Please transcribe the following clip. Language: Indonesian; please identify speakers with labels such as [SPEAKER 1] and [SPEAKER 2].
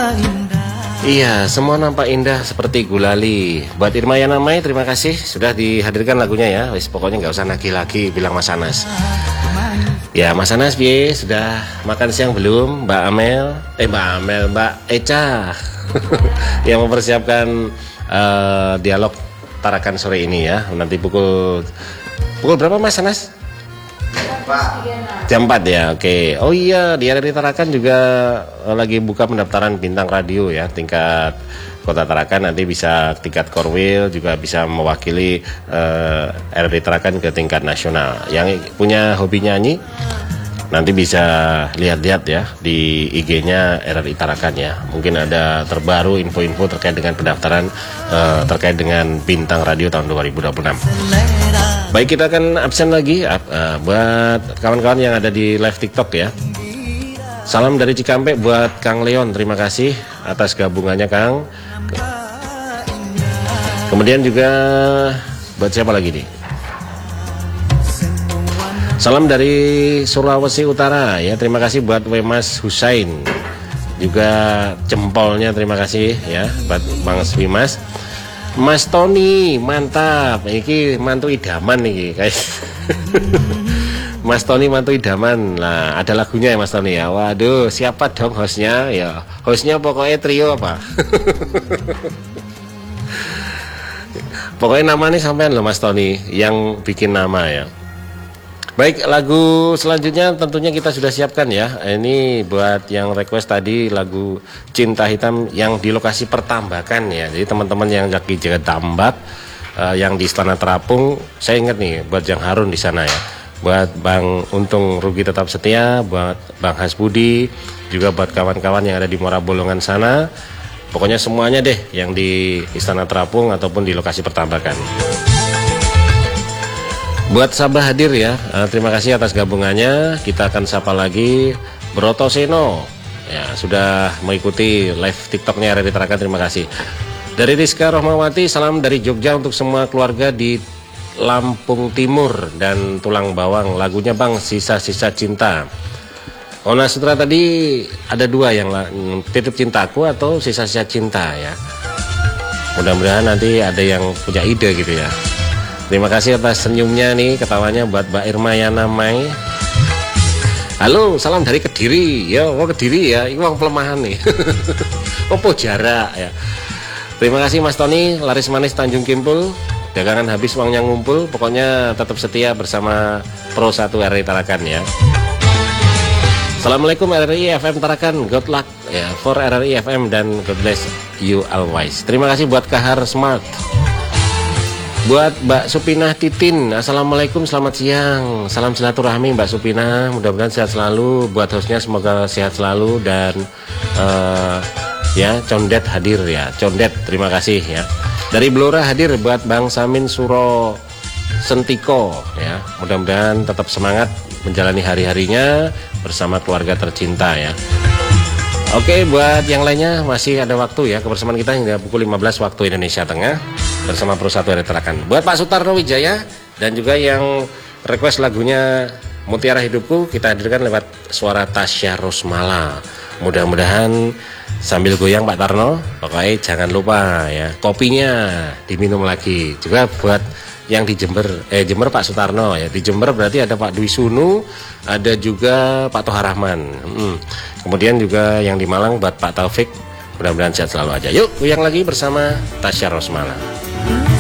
[SPEAKER 1] Iya, semua nampak indah seperti gulali. Buat Irma Yana Mai, terima kasih sudah dihadirkan lagunya ya. Wis pokoknya nggak usah nagih lagi, bilang Mas Anas. Ya, Mas Anas, sudah makan siang belum? Mbak Eca yang mempersiapkan dialog Tarakan sore ini ya. Nanti pukul berapa Mas Anas? Jam 4 ya, oke. Oh iya, di RRI Tarakan juga lagi buka pendaftaran bintang radio ya, tingkat Kota Tarakan. Nanti bisa tingkat Korwil, juga bisa mewakili RRI Tarakan ke tingkat nasional. Yang punya hobi nyanyi nanti bisa lihat-lihat ya di IG-nya RRI Tarakan ya. Mungkin ada terbaru info-info terkait dengan pendaftaran terkait dengan bintang radio tahun 2026. Baik, kita akan absen lagi buat kawan-kawan yang ada di live TikTok ya. Salam dari Cikampek buat Kang Leon, terima kasih atas gabungannya Kang. Kemudian juga buat siapa lagi nih? Salam dari Sulawesi Utara ya, terima kasih buat Wemas Husain. Juga jempolnya terima kasih ya buat Bang Wimas. Mas Tony, mantap. Iki mantu idaman nih guys. Mas Tony mantu idaman. Nah, ada lagunya ya Mas Tony ya. Waduh, siapa dong hostnya? Ya, hostnya pokoknya trio apa? Pokoknya namanya sampean loh Mas Tony yang bikin nama ya. Baik, lagu selanjutnya tentunya kita sudah siapkan ya. Ini buat yang request tadi lagu Cinta Hitam yang di lokasi Pertambakan ya. Jadi teman-teman yang lagi jaga tambak yang di Istana Terapung, saya ingat nih buat yang Harun di sana ya. Buat Bang Untung Rugi Tetap Setia, buat Bang Hasbudi, juga buat kawan-kawan yang ada di Muara Bolongan sana. Pokoknya semuanya deh yang di Istana Terapung ataupun di lokasi Pertambakan. Buat Sabah hadir ya, terima kasih atas gabungannya. Kita akan sapa lagi Broto Seno ya, sudah mengikuti live TikToknya RRI Tarakan, terima kasih. Dari Rizka Rohmawati, salam dari Jogja untuk semua keluarga di Lampung Timur dan Tulang Bawang. Lagunya Bang, Sisa-Sisa Cinta. Ona Sutra tadi ada dua yang Titip Cintaku atau Sisa-Sisa Cinta ya. Mudah-mudahan nanti ada yang punya ide gitu ya. Terima kasih atas senyumnya nih, ketawanya buat Mbak Irma Yana Mai. Halo, salam dari Kediri. Ya, Kediri ya, ini uang pelemahan nih. Opo jarak ya. Terima kasih Mas Tony, laris manis Tanjung Kimpul. Dagangan habis uangnya ngumpul. Pokoknya tetap setia bersama Pro 1 RRI Tarakan ya. Assalamualaikum RRI FM Tarakan, good luck ya for RRI FM dan God bless you always. Terima kasih buat Kahar Smart. Buat Mbak Supinah Titin, assalamualaikum, selamat siang. Salam silaturahmi Mbak Supinah, mudah-mudahan sehat selalu. Buat hostnya semoga sehat selalu dan ya Condet hadir ya, Condet terima kasih ya. Dari Blora hadir buat Bang Samin Suro Sentiko ya, mudah-mudahan tetap semangat menjalani hari-harinya bersama keluarga tercinta ya. Oke, buat yang lainnya masih ada waktu ya, kebersamaan kita hingga pukul 15 waktu Indonesia Tengah bersama Pro 1 RRI Tarakan. Buat Pak Sutarno Wijaya dan juga yang request lagunya Mutiara Hidupku, kita hadirkan lewat suara Tasya Rosmala. Mudah-mudahan sambil goyang Pak Tarno, pokoknya jangan lupa ya kopinya diminum lagi. Juga buat yang di Jember, Jember Pak Sutarno ya. Di Jember berarti ada Pak Dwi Sunu, ada juga Pak Toha Rahman. Kemudian juga yang di Malang buat Pak Taufik, mudah-mudahan sehat selalu aja. Yuk goyang lagi bersama Tasya Rosmala.